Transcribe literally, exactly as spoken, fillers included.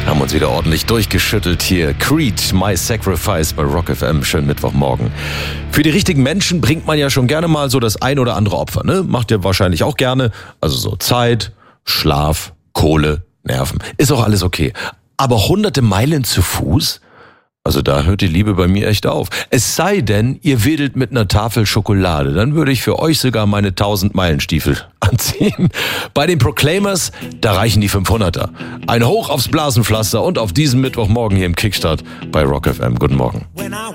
Haben uns wieder ordentlich durchgeschüttelt hier. Creed, My Sacrifice bei Rock F M. Schönen Mittwochmorgen. Für die richtigen Menschen bringt man ja schon gerne mal so das ein oder andere Opfer, ne? Macht ihr wahrscheinlich auch gerne. Also so Zeit, Schlaf, Kohle, Nerven. Ist auch alles okay. Aber hunderte Meilen zu Fuß? Also da hört die Liebe bei mir echt auf. Es sei denn, ihr wedelt mit einer Tafel Schokolade. Dann würde ich für euch sogar meine tausend-Meilen-Stiefel anziehen. Bei den Proclaimers, da reichen die fünfhunderter. Ein Hoch aufs Blasenpflaster und auf diesen Mittwochmorgen hier im Kickstart bei Rock F M. Guten Morgen.